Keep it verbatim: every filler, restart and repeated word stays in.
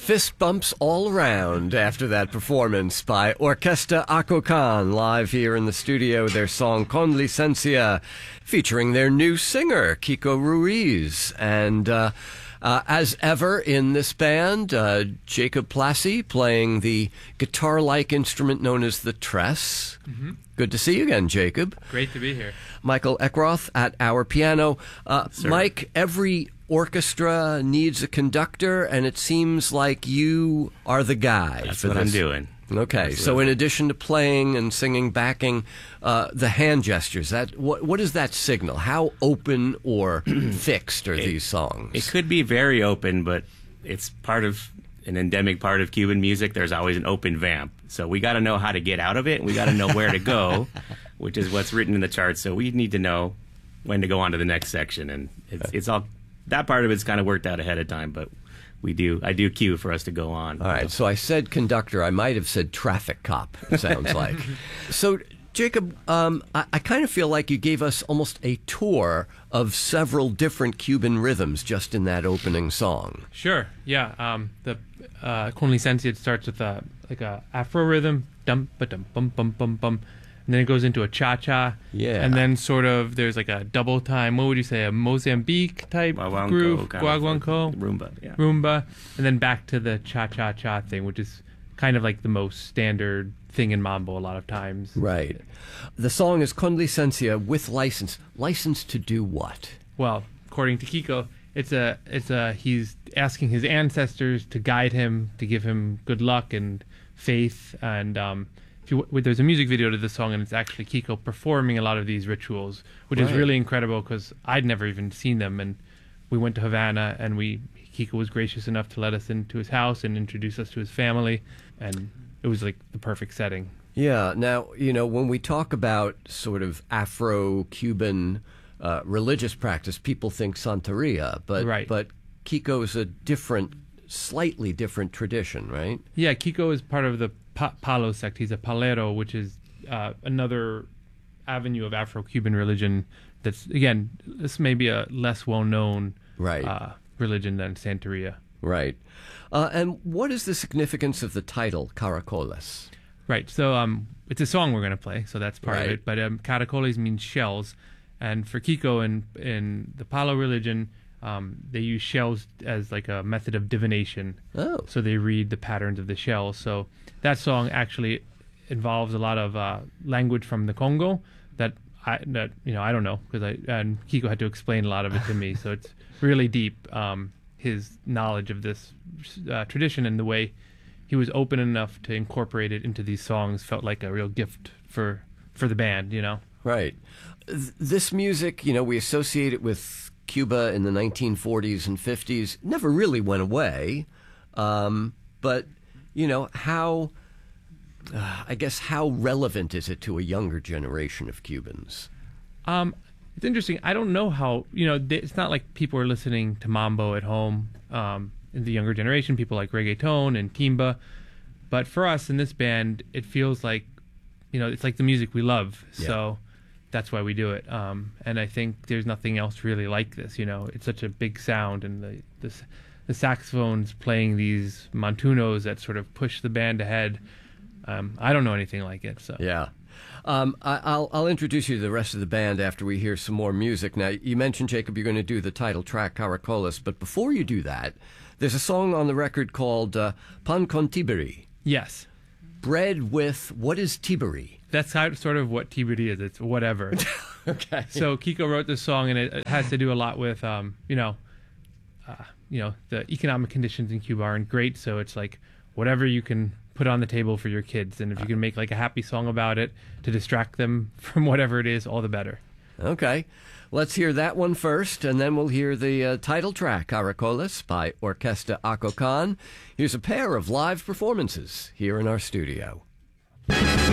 Fist bumps all around after that performance by Orquesta Acocan, live here in the studio, their song Con Licencia, featuring their new singer, Kiko Ruiz. And uh, uh, as ever in this band, uh, Jacob Plassi playing the guitar-like instrument known as the tress. Mm-hmm. Good to see you again, Jacob. Great to be here. Michael Eckroth at our piano. Uh, Mike, every orchestra needs a conductor, and it seems like you are the guy. That's for what this. I'm doing. Okay, Absolutely. So in addition to playing and singing, backing, uh, the hand gestures, that what what does that signal? How open or fixed are it, these songs? It could be very open, but it's part of an endemic part of Cuban music. There's always an open vamp, so we got to know how to get out of it, and we got to know where to go, which is what's written in the charts. So we need to know when to go on to the next section, and it's, it's all that part of it's kind of worked out ahead of time, but we do I do cue for us to go on. All right, so I said conductor. I might have said traffic cop, it sounds like. So, Jacob, um, I, I kind of feel like you gave us almost a tour of several different Cuban rhythms just in that opening song. Sure, yeah. Um, the uh, Con Licencia, it starts with a, like a Afro rhythm, dum ba dum bum bum bum bum. And then it goes into a cha-cha. Yeah. And then sort of there's like a double time, what would you say, a Mozambique type Guaguanco, groove? Guaguanco. Rumba, yeah. Rumba. And then back to the cha-cha-cha thing, which is kind of like the most standard thing in mambo a lot of times. Right. The song is Con Licencia, with license. License to do what? Well, according to Kiko, it's a, it's a, he's asking his ancestors to guide him, to give him good luck and faith, and um, If you, there's a music video to this song, and it's actually Kiko performing a lot of these rituals, which right. is really incredible because I'd never even seen them. And we went to Havana, and we Kiko was gracious enough to let us into his house and introduce us to his family, and it was like the perfect setting. Yeah. Now, you know, when we talk about sort of Afro-Cuban uh, religious practice, people think Santeria, but right. but Kiko's a different, slightly different tradition, right? Yeah, Kiko is part of the Pa- Palo sect. He's a palero, which is uh, another avenue of Afro-Cuban religion that's, again, this may be a less well-known right. uh, religion than Santeria. Right. Uh, and what is the significance of the title, Caracoles? Right. So um, it's a song we're going to play, so that's part right. of it. But um, caracoles means shells. And for Kiko in, in the Palo religion, Um, they use shells as like a method of divination. Oh. So they read the patterns of the shells. So that song actually involves a lot of uh, language from the Congo that I that you know I don't know because I and Kiko had to explain a lot of it to me. So it's really deep. Um, his knowledge of this uh, tradition and the way he was open enough to incorporate it into these songs felt like a real gift for for the band. You know. Right. Th- this music, you know, we associate it with Cuba in the nineteen forties and fifties, never really went away. Um, but, you know, how, uh, I guess, how relevant is it to a younger generation of Cubans? Um, it's interesting. I don't know how, you know, they, it's not like people are listening to mambo at home. Um, in the younger generation, people like reggaeton and timba. But for us in this band, it feels like, you know, it's like the music we love. Yeah. So that's why we do it. Um, and I think there's nothing else really like this, you know. It's such a big sound, and the the, the saxophones playing these montunos that sort of push the band ahead. Um, I don't know anything like it. So yeah. Um, I, I'll I'll introduce you to the rest of the band after we hear some more music. Now, you mentioned, Jacob, you're going to do the title track, Caracoles, but before you do that, there's a song on the record called uh, Pan con Tiberi. Yes. Bread with, what is Tiberi? That's how, sort of what Tiberi is. It's whatever. Okay. So Kiko wrote this song, and it, it has to do a lot with, um, you know, uh, you know, the economic conditions in Cuba aren't great. So it's like whatever you can put on the table for your kids, and if you can make like a happy song about it to distract them from whatever it is, all the better. Okay. Let's hear that one first, and then we'll hear the uh, title track, Caracoles, by Orquesta Acocan. Here's a pair of live performances here in our studio.